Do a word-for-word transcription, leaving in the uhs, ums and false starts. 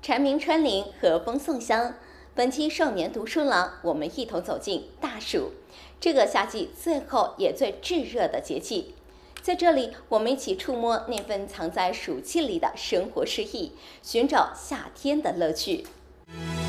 蝉鸣穿林，和风送香。本期少年读书郎，我们一同走进大暑，这个夏季最后也最炙热的节气。在这里，我们一起触摸那份藏在暑气里的生活诗意，寻找夏天的乐趣。